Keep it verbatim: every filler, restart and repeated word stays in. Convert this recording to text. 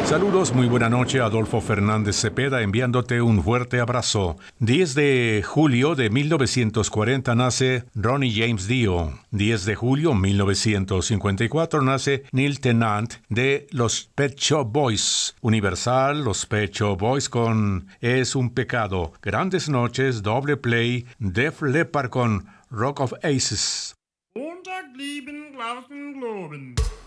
Saludos, muy buena noche, Adolfo Fernández Cepeda enviándote un fuerte abrazo. diez de julio de mil novecientos cuarenta nace Ronnie James Dio. diez de julio de mil novecientos cincuenta y cuatro nace Neil Tennant de los Pet Shop Boys. Universal, los Pet Shop Boys con Es un pecado. Grandes noches, doble play, Def Leppard con Rock of Aces. Montag lieben, glauben, globen.